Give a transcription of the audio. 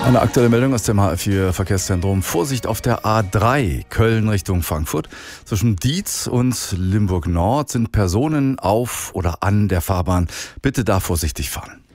Eine aktuelle Meldung aus dem HR4 Verkehrszentrum. Vorsicht auf der A3 Köln Richtung Frankfurt. Zwischen Dietz und Limburg Nord sind Personen auf oder an der Fahrbahn. Bitte da vorsichtig fahren.